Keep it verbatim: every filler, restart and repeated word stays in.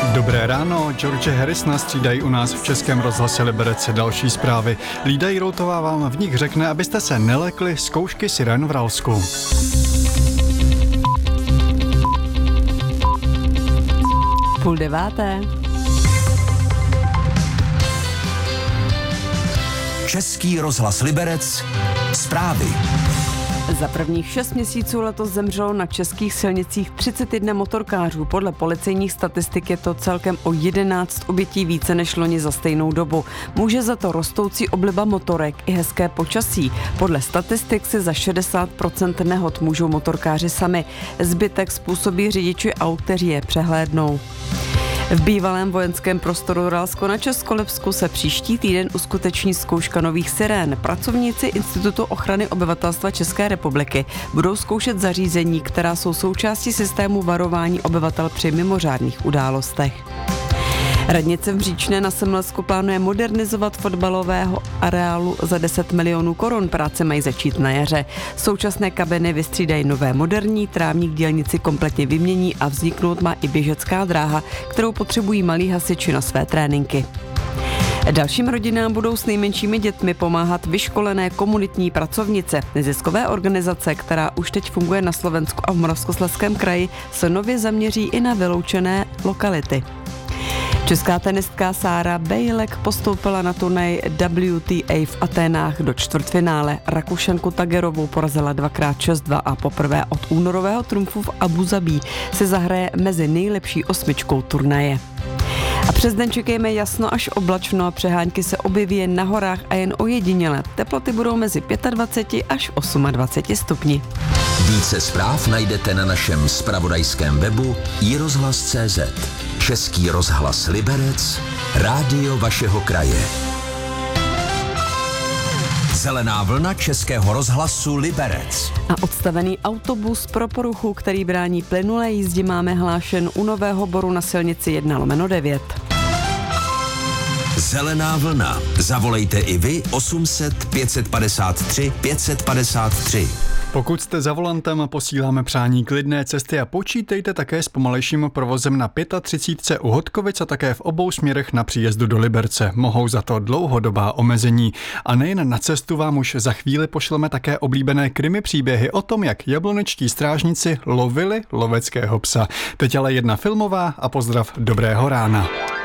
Dobré ráno, George Harrisona střídají u nás v Českém rozhlase Liberec další zprávy. Lída Jiroutová vám v nich řekne, abyste se nelekli zkoušky siren v Ralsku. Půl deváté. Český rozhlas Liberec. Zprávy. Za prvních šest měsíců letos zemřelo na českých silnicích třicet jedna motorkářů. Podle policejních statistik je to celkem o jedenáct obětí více než loni za stejnou dobu. Může za to rostoucí obliba motorek i hezké počasí. Podle statistik si za šedesát procent nehod můžou motorkáři sami. Zbytek způsobí řidiči aut, kteří je přehlédnou. V bývalém vojenském prostoru Ralsko na Českolipsku se příští týden uskuteční zkouška nových sirén. Pracovníci Institutu ochrany obyvatelstva České republiky budou zkoušet zařízení, která jsou součástí systému varování obyvatel při mimořádných událostech. Radnice v Bříčné na Semlsku plánuje modernizovat fotbalového areálu za deset milionů korun. Práce mají začít na jaře. Současné kabiny vystřídají nové moderní, trávník dělnici kompletně vymění a vzniknout má i běžecká dráha, kterou potřebují malí hasiči na své tréninky. Dalším rodinám budou s nejmenšími dětmi pomáhat vyškolené komunitní pracovnice. Neziskové organizace, která už teď funguje na Slovensku a v Moravskoslezském kraji, se nově zaměří i na vyloučené lokality. Česká tenistka Sára Bejlek postoupila na turnaj W T A v Aténách do čtvrtfinále. Rakušanku Tagerovou porazila dvakrát šest dva a poprvé od únorového trumfu v Abu Zabí se zahraje mezi nejlepší osmičkou turnaje. A přes den čekejme jasno až oblačno a přehánky se objeví jen na horách a jen ojediněle. Teploty budou mezi dvacet pět až dvacet osm stupni. Více zpráv najdete na našem zpravodajském webu i rozhlas tečka cé zet. Český rozhlas Liberec, rádio vašeho kraje. Zelená vlna Českého rozhlasu Liberec. A odstavený autobus pro poruchu, který brání plynulé jízdě, máme hlášen u Nového Boru na silnici jedna lomeno devět. Zelená vlna. Zavolejte i vy osm set pět set padesát tři pět set padesát tři. Pokud jste za volantem, posíláme přání klidné cesty a počítejte také s pomalejším provozem na třicet pět u Hodkovic a také v obou směrech na příjezdu do Liberce. Mohou za to dlouhodobá omezení. A nejen na cestu vám už za chvíli pošleme také oblíbené krimi příběhy o tom, jak jablonečtí strážníci lovili loveckého psa. Teď ale jedna filmová a pozdrav dobrého rána.